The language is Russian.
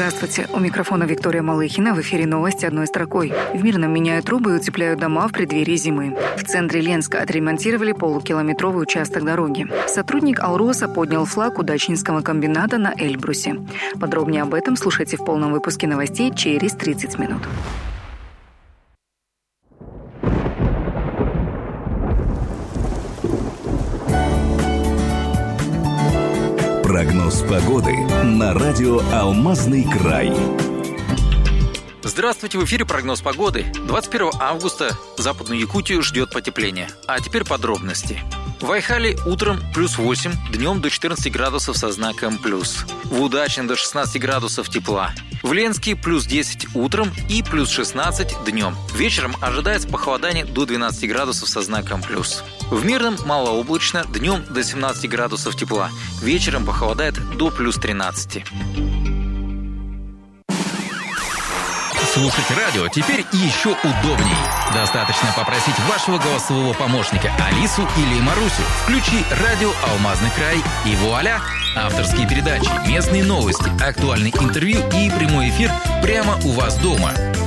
Здравствуйте. У микрофона Виктория Малыхина. В эфире новости одной строкой. В Мирном меняют трубы и утепляют дома в преддверии зимы. В центре Ленска отремонтировали полукилометровый участок дороги. Сотрудник Алроса поднял флаг удачнинского комбината на Эльбрусе. Подробнее об этом слушайте в полном выпуске новостей через 30 минут. Прогноз погоды на радио «Алмазный край». Здравствуйте, в эфире прогноз погоды. 21 августа Западную Якутию ждет потепление. А теперь подробности. В Айхале утром плюс 8, днем до 14 градусов со знаком плюс. В Удачном до 16 градусов тепла. В Ленске плюс 10 утром и плюс 16 днем. Вечером ожидается похолодание до 12 градусов со знаком плюс. В Мирном малооблачно, днем до 17 градусов тепла. Вечером похолодает до плюс 13. Слушать радио теперь еще удобней. Достаточно попросить вашего голосового помощника Алису или Марусю. Включи радио «Алмазный край» и вуаля! Авторские передачи, местные новости, актуальные интервью и прямой эфир прямо у вас дома.